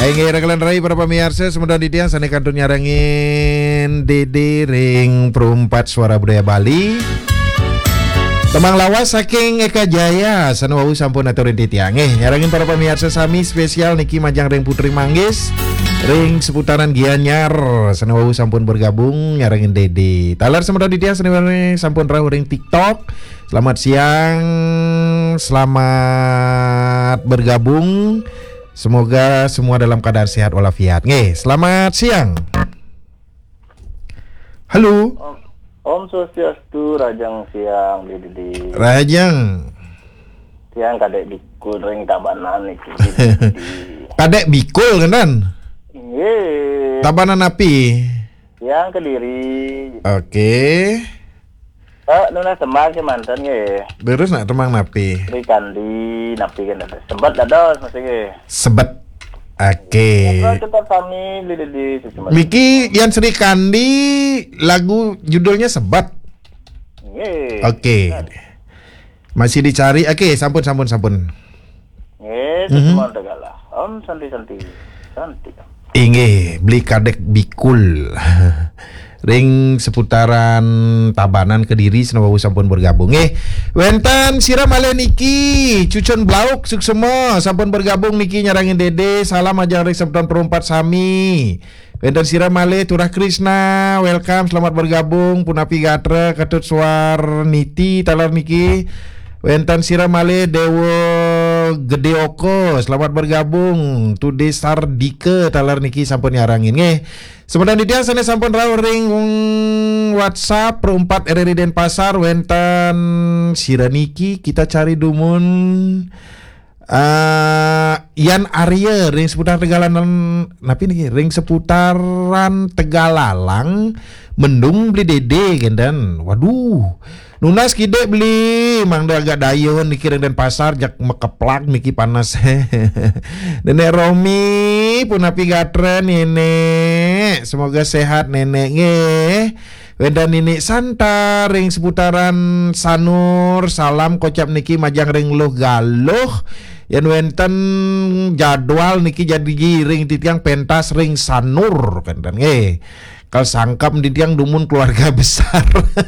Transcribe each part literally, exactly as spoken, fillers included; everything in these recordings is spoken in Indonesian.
Aing rekalan rai para pemirsa semudah ditiang sane kantun nyarangin Dede ring perumpat suara budaya Bali. Temang lawas saking Eka Jaya sanwau sampun aturin ditiang eh nyarangin para pemirsa sami spesial niki Majang ring Putri Manggis ring seputaran Gianyar sanwau sampun bergabung nyarangin Dede. Talar semudah ditiang sane sampun rau ring TikTok. Selamat siang, selamat bergabung. Semoga semua dalam keadaan sehat walafiat. Nge, selamat siang. Halo. Om, Om Swastiastu, Rajang siang, Didi. Rajang. Siang kadek bikul ring tabanan iki. Kadek bikul kan? Nggih. Tabanan api. Siang Kediri. Oke. Eh, nuna sembah ke mantan nggih. Terus nak temang napi. Ri kandi napi kan ada. Sembat dados masih nggih. Sebet. Oke. Kalau tetap kami Didi cuma. Miki yang Sri Kandi lagu judulnya Sebat. Nggih. Oke. Masih dicari. Oke, sampun sampun sampun. Nggih, Mhm. cuma tegala. Om santi-santi. Santi. Inge beli kadek bikul. Ring seputaran Tabanan Kediri senawa sampun bergabung. Eh, wenten siram ale niki cucun blauk suksema sampun bergabung niki nyarangin Dede. Salam aja ring seputaran perumpat sami. Wenten siram ale Turah Krisna, welcome selamat bergabung. Punapi Gatra Ketut Suar Niti talar niki. Wenten siram ale Dewo Gedeoko selamat bergabung. Tude Sardike talar niki sampun nyarangin nggih. Sebentar di dia sana sampun rau ring WhatsApp perumpat R R I Denpasar wenten siraniki kita cari dumun uh, Yan Arya ring seputaran Tegalalang napi niki ring seputaran Tegalalang mendung beli Dede gendan. Waduh. Nunas kide beli mangda agak dayon niki ring Denpasar jak mekeplak niki panas. Nenek Romi punapi gatra nenek. Semoga sehat nenek nge. Weda nenek Santa ring seputaran Sanur salam kocap niki Majang ring Luh Galuh. Yan wenten jadwal niki jadi ring titiang pentas ring Sanur kan dan nge. Kal sangkap titiang dumun keluarga besar.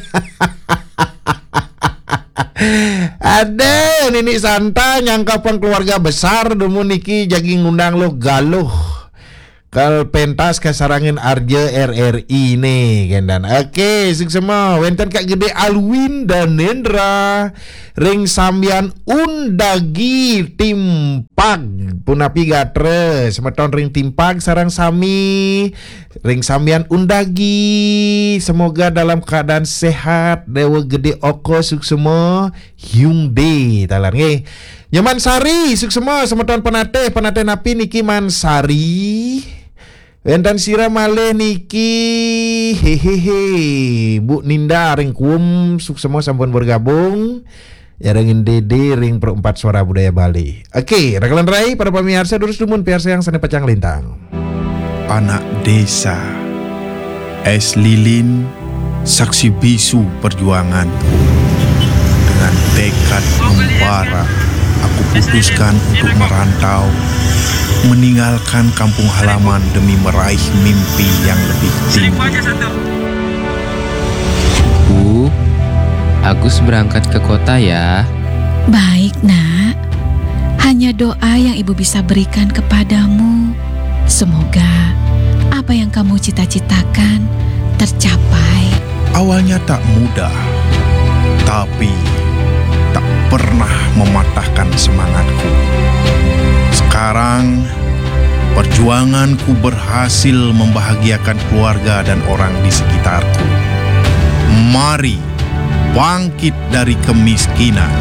Ada Nini Santa nyangkapan keluarga besar dumun niki jagi ngundang lo galuh kal pentas kasarangin Arja R R I nih gendan. Oke suksema wenten kak gede Alwin dan Nendra ring sambian undagi timpag punapi gatre semeton ring timpag sarang sami ring sambian undagi semoga dalam keadaan sehat. Dewa gede oko suksema hyungde talar nge nyaman sari suksema semeton penate penate napi niki Mansari. Wenten sira malih niki hehehe Bu Ninda ring kum suksema sampun bergabung yarangin Dede ring perempat suara budaya Bali. Oke, rekalan rai para pemirsa durus dumun piarsa yang sane pacang lintang. Anak desa Es Lilin saksi bisu perjuanganku. Dengan tekad membara aku putuskan untuk merantau, meninggalkan kampung halaman demi meraih mimpi yang lebih tinggi. Bu, Agus berangkat ke kota ya. Baik nak, hanya doa yang ibu bisa berikan kepadamu. Semoga apa yang kamu cita-citakan tercapai. Awalnya tak mudah, tapi tak pernah mematahkan semangatku. Sekarang perjuanganku berhasil membahagiakan keluarga dan orang di sekitarku. Mari bangkit dari kemiskinan.